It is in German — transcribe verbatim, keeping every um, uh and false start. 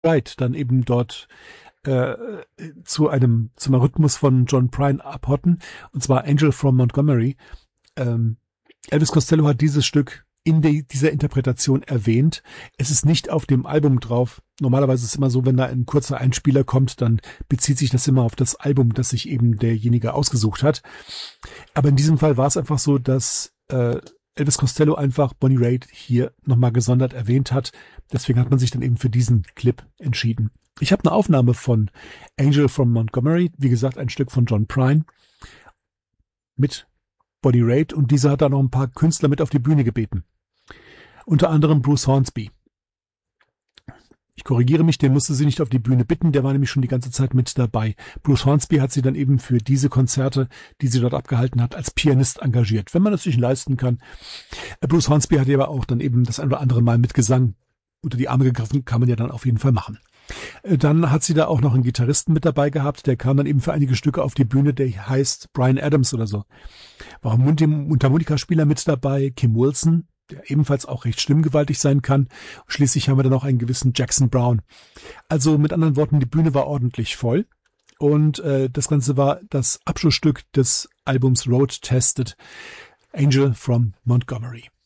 Wright dann eben dort äh, zu einem zum Rhythmus von John Prine abhotten, und zwar Angel from Montgomery. Ähm, Elvis Costello hat dieses Stück in de, dieser Interpretation erwähnt. Es ist nicht auf dem Album drauf. Normalerweise ist es immer so, wenn da ein kurzer Einspieler kommt, dann bezieht sich das immer auf das Album, das sich eben derjenige ausgesucht hat. Aber in diesem Fall war es einfach so, dass äh, Elvis Costello einfach Bonnie Raitt hier nochmal gesondert erwähnt hat. Deswegen hat man sich dann eben für diesen Clip entschieden. Ich habe eine Aufnahme von Angel from Montgomery, wie gesagt, ein Stück von John Prine mit Bonnie Raitt, und dieser hat da noch ein paar Künstler mit auf die Bühne gebeten. Unter anderem Bruce Hornsby. Ich korrigiere mich, den musste sie nicht auf die Bühne bitten, der war nämlich schon die ganze Zeit mit dabei. Bruce Hornsby hat sie dann eben für diese Konzerte, die sie dort abgehalten hat, als Pianist engagiert, wenn man es sich leisten kann. Bruce Hornsby hat ja aber auch dann eben das ein oder andere Mal mit Gesang unter die Arme gegriffen, kann man ja dann auf jeden Fall machen. Dann hat sie da auch noch einen Gitarristen mit dabei gehabt, der kam dann eben für einige Stücke auf die Bühne, der heißt Bryan Adams oder so. War ein Mundharmonikaspieler mit dabei, Kim Wilson, der ebenfalls auch recht stimmgewaltig sein kann. Schließlich haben wir dann noch einen gewissen Jackson Brown. Also mit anderen Worten, die Bühne war ordentlich voll. Und äh, das Ganze war das Abschlussstück des Albums Road Tested, Angel from Montgomery.